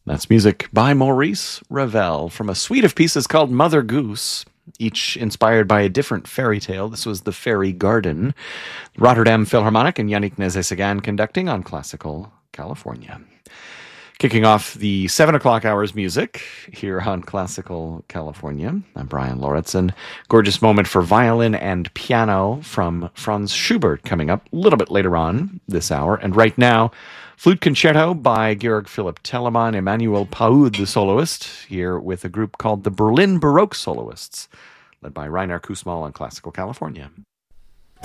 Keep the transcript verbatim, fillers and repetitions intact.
That's music by Maurice Ravel from a suite of pieces called Mother Goose, each inspired by a different fairy tale. This was The Fairy Garden. Rotterdam Philharmonic and Yannick Nézet-Séguin conducting on Classical California. Kicking off the seven o'clock hours music here on Classical California. I'm Brian Lauritsen. Gorgeous moment for violin and piano from Franz Schubert coming up a little bit later on this hour. And right now, Flute Concerto by Georg Philipp Telemann, Emmanuel Paud, the soloist, here with a group called the Berlin Baroque Soloists, led by Rainer Kussmaul on Classical California.